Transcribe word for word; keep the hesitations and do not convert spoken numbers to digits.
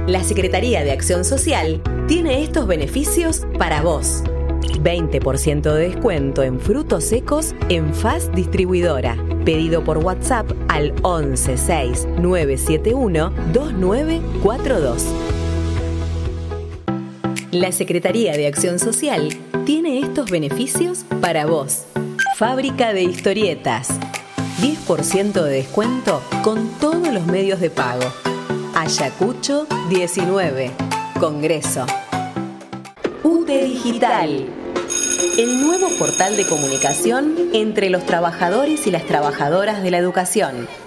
La Secretaría de Acción Social tiene estos beneficios para vos. veinte por ciento de descuento en frutos secos en F A S Distribuidora. Pedido por WhatsApp al once seis nueve siete uno dos nueve cuatro dos. La Secretaría de Acción Social tiene estos beneficios para vos. Fábrica de historietas. diez por ciento de descuento con todos los medios de pago. Ayacucho diecinueve. Congreso. U T E Digital. El nuevo portal de comunicación entre los trabajadores y las trabajadoras de la educación.